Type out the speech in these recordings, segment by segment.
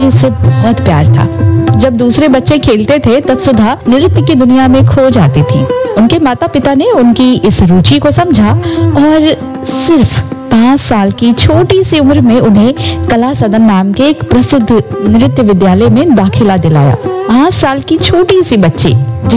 नृत्य से बहुत प्यार था। जब दूसरे बच्चे खेलते थे तब सुधा नृत्य की दुनिया में खो जाती थी। उनके माता पिता ने उनकी इस रुचि को समझा और सिर्फ 5 साल की छोटी सी उम्र में उन्हें कला सदन नाम के एक प्रसिद्ध नृत्य विद्यालय में दाखिला दिलाया। 5 साल की छोटी सी बच्ची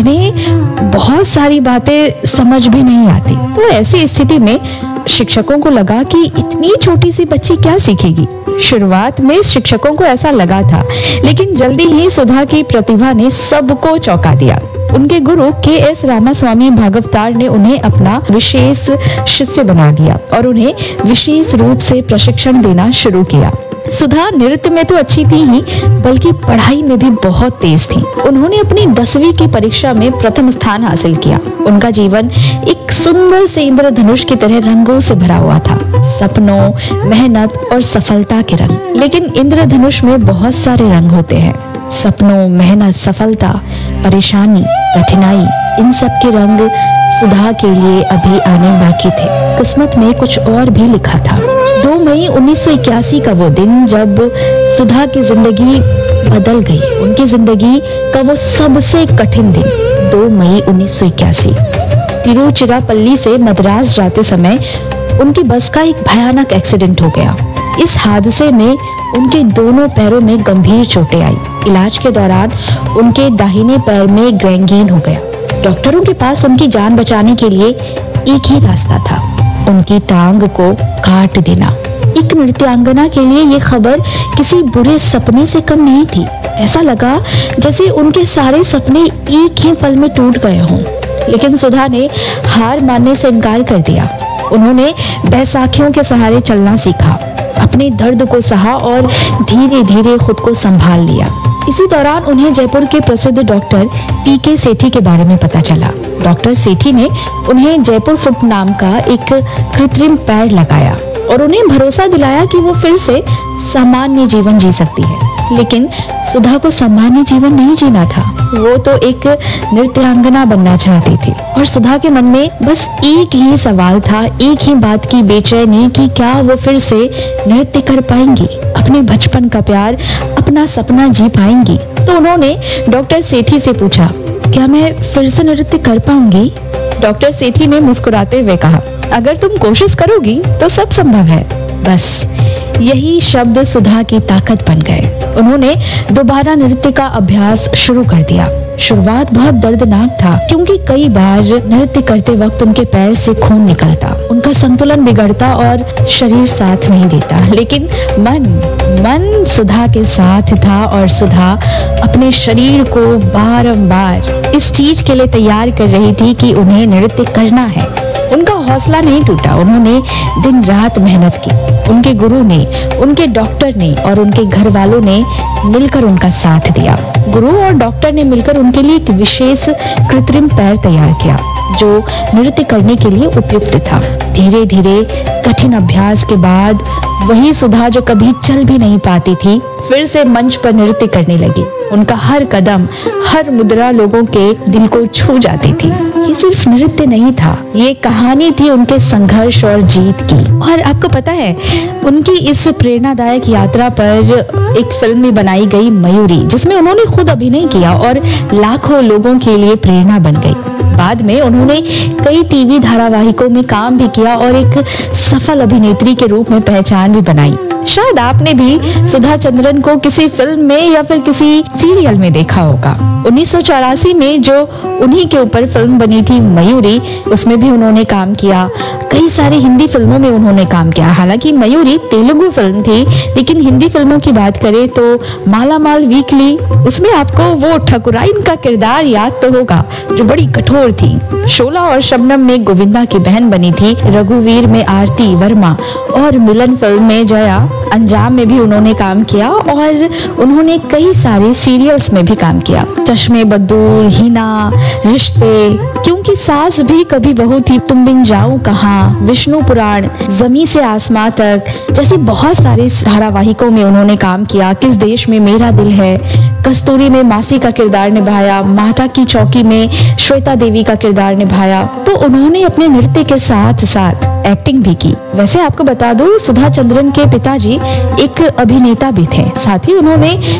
जिन्हें बहुत सारी बातें समझ भी नहीं आती। तो ऐसी स्थिति में शिक्षकों को लगा कि इतनी छोटी सी बच्ची क्या सीखेगी। शुरुआत में शिक्षकों को ऐसा लगा था, लेकिन जल्दी ही सुधा की प्रतिभा ने सबको चौंका दिया। उनके गुरु के.एस. रामास्वामी भागवतार ने उन्हें अपना विशेष शिष्य बना लिया और उन्हें विशेष रूप से प्रशिक्षण देना शुरू किया। सुधा नृत्य में तो अच्छी थी ही, बल्कि पढ़ाई में भी बहुत तेज थी। उन्होंने अपनी 10वीं की परीक्षा में प्रथम स्थान हासिल किया। उनका जीवन एक सुंदर से इंद्रधनुष की तरह रंगों से भरा हुआ था, सपनों, मेहनत और सफलता के रंग। लेकिन इंद्रधनुष में बहुत सारे रंग होते हैं। सपनों, मेहनत, सफलता, परेशानी, कठिनाई, इन सब के रंग सुधा के लिए अभी आने बाकी थे। किस्मत में कुछ और भी लिखा था। 2 मई 1981 का वो दिन जब सुधा की जिंदगी बदल गई। उनकी जिंदगी का वो सबसे कठिन दिन। 2 मई 1981 तिरुचिरापल्ली से मद्रास जाते समय उनकी बस का एक भयानक एक्सीडेंट हो गया। इस हादसे में उनके दोनों पैरों में गंभीर चोटें आई। इलाज के दौरान उनके दाहिने पैर में गैंग्रीन हो गया। डॉक्टरों के पास उनकी जान बचाने के लिए एक ही रास्ता था, उनकी टांग को काट देना। एक नृत्यांगना के लिए ये खबर किसी बुरे सपने से कम नहीं थी। ऐसा लगा जैसे उनके सारे सपने एक ही पल में टूट गए हों। लेकिन सुधा ने हार मानने से इनकार कर दिया। उन्होंने बैसाखियों के सहारे चलना सीखा, अपने दर्द को सहा और धीरे धीरे खुद को संभाल लिया। इसी दौरान उन्हें जयपुर के प्रसिद्ध डॉक्टर पी.के. सेठी के बारे में पता चला। डॉक्टर सेठी ने उन्हें जयपुर फुट नाम का एक कृत्रिम पैर लगाया और उन्हें भरोसा दिलाया कि वो फिर से सामान्य जीवन जी सकती है। लेकिन सुधा को सामान्य जीवन नहीं जीना था। वो तो एक नृत्यांगना बनना चाहती थी और सुधा के मन में बस एक ही सवाल था, एक ही बात की बेचैनी कि क्या वो फिर से नृत्य कर पाएंगी, अपने बचपन का प्यार, अपना सपना जी पाएंगी। तो उन्होंने डॉक्टर सेठी से पूछा, क्या मैं फिर से नृत्य कर पाऊंगी? डॉक्टर सेठी ने मुस्कुराते हुए कहा, अगर तुम कोशिश करोगी तो सब संभव है। बस यही शब्द सुधा की ताकत बन गए। उन्होंने दोबारा नृत्य का अभ्यास शुरू कर दिया। शुरुआत बहुत दर्दनाक था, क्योंकि कई बार नृत्य करते वक्त उनके पैर से खून निकलता, उनका संतुलन बिगड़ता और शरीर साथ नहीं देता। लेकिन मन सुधा के साथ था और सुधा अपने शरीर को बारंबार इस चीज के लिए तैयार कर रही थी कि उन्हें नृत्य करना है। उनका हौसला नहीं टूटा। उन्होंने दिन रात मेहनत की। उनके गुरु ने, उनके डॉक्टर ने और उनके घर वालों ने मिलकर उनका साथ दिया। गुरु और डॉक्टर ने मिलकर उनके लिए एक विशेष कृत्रिम पैर तैयार किया जो नृत्य करने के लिए उपयुक्त था। धीरे धीरे कठिन अभ्यास के बाद वही सुधा जो कभी चल भी नहीं पाती थी, फिर से मंच पर नृत्य करने लगी। उनका हर कदम, हर मुद्रा लोगों के दिल को छू जाती थी। ये सिर्फ नृत्य नहीं था, ये कहानी थी उनके संघर्ष और जीत की। और आपको पता है, उनकी इस प्रेरणादायक यात्रा पर एक फिल्म भी बनाई गई, मयूरी, जिसमें उन्होंने खुद अभिनय किया और लाखों लोगों के लिए प्रेरणा बन गई। बाद में उन्होंने कई टीवी धारावाहिकों में काम भी किया और एक सफल अभिनेत्री के रूप में पहचान भी बनाई। शायद आपने भी सुधा चंद्रन को किसी फिल्म में या फिर किसी सीरियल में देखा होगा। 1984 में जो उन्हीं के ऊपर फिल्म बनी थी मयूरी, उसमें भी उन्होंने काम किया। कई सारी हिंदी फिल्मों में उन्होंने काम किया। हालांकि मयूरी तेलुगु फिल्म थी, लेकिन हिंदी फिल्मों की बात करें तो माला माल वीकली, उसमें आपको वो ठकुराइन का किरदार याद तो होगा जो बड़ी कठोर थी। शोला और शबनम में गोविंदा की बहन बनी थी, रघुवीर में आरती वर्मा और मिलन फिल्म में जया, अंजाम में भी उन्होंने काम किया और उन्होंने कई सारे सीरियल्स में भी काम किया। चश्मे बदूर, हीना, रिश्ते, क्योंकि सास भी कभी बहू थी, तुम बिन जाऊं कहां, विष्णु पुराण, जमी से आसमां तक जैसे बहुत सारे धारावाहिकों में उन्होंने काम किया। किस देश में मेरा दिल है, कस्तूरी में मासी का किरदार निभाया, माता की चौकी में श्वेता देवी का किरदार निभाया। तो उन्होंने अपने नृत्य के साथ साथ एक्टिंग भी की। वैसे आपको बता दूं, सुधा चंद्रन के पिताजी एक अभिनेता भी थे, साथ ही उन्होंने